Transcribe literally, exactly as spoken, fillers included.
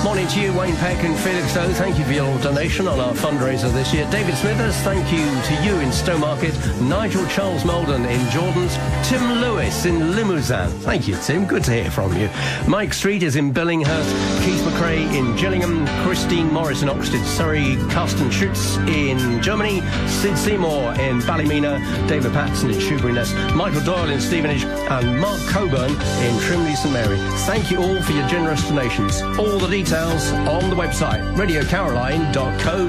Morning to you, Wayne Peck and Felix O. Thank you for your donation on our fundraiser this year. David Smithers, thank you to you in Stowmarket. Nigel Charles Molden in Jordans. Tim Lewis in Limousin. Thank you, Tim. Good to hear from you. Mike Street is in Billinghurst. Keith McRae in Gillingham. Christine Morris in Oxted, Surrey. Carsten Schutz in Germany. Sid Seymour in Ballymena. David Patson in Shoeburyness. Michael Doyle in Stevenage. And Mark Coburn in Trimley St Mary. Thank you all for your generous donations. All the details on the website radio caroline dot co